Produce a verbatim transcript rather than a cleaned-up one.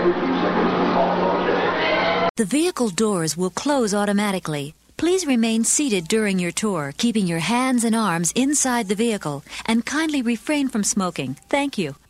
The vehicle doors will close automatically. Please remain seated during your tour, keeping your hands and arms inside the vehicle, and kindly refrain from smoking. Thank you.